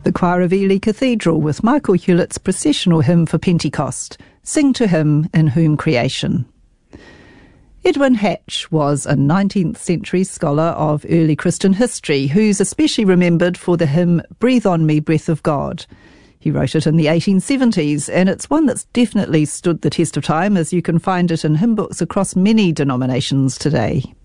The choir of Ely Cathedral with Michael Hewlett's processional hymn for Pentecost, Sing to Him in Whom Creation. Edwin Hatch was a 19th century scholar of early Christian history who's especially remembered for the hymn Breathe on Me, Breath of God. He wrote it in the 1870s, and it's one that's definitely stood the test of time, as you can find it in hymn books across many denominations today.